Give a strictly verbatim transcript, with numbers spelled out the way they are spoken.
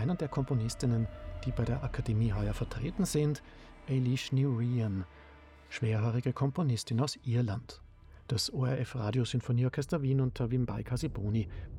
einer der Komponistinnen, die bei der Akademie heuer vertreten sind, Eilish Ní Riain, schwerhörige Komponistin aus Irland. Das O R F Radiosinfonieorchester Wien unter Wim Bajka Sibony